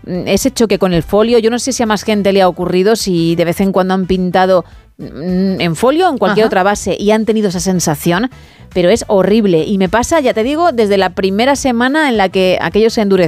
ese choque con el folio. Yo no sé si a más gente le ha ocurrido, si de vez en cuando han pintado en folio o en cualquier otra base y han tenido esa sensación, pero es horrible. Y me pasa, ya te digo, desde la primera semana en la que aquello se endureció.